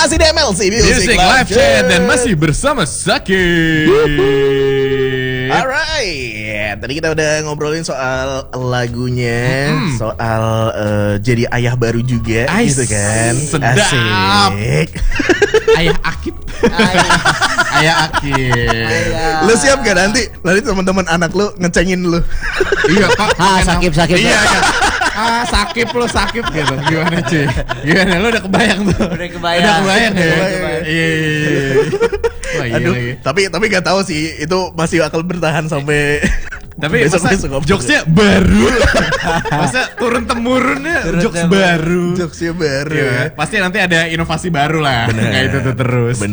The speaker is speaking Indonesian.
masih di MLC Music Live Chat dan masih bersama Sakit. Alright, tadi kita udah ngobrolin soal lagunya, soal jadi ayah baru juga, gitu kan? Sedap. Asik. Ayah Akib. Ayah Akib. Lu siap gak nanti teman-teman anak lu ngecengin lu? Iya Pak. Sakit. Iya. Sakit lo sakit gitu. Gimana cuy? Gimana lu udah kebayang tuh? Udah kebayang ya? Kebayang. Iya. Wah, iya Aduh, lagi. tapi gak tahu sih itu masih bakal bertahan sampai Tapi masa jokesnya baru. Masa turun temurunnya jokes baru. Jokesnya baru. Iya, pasti nanti ada inovasi baru lah. Kayak itu tuh terus.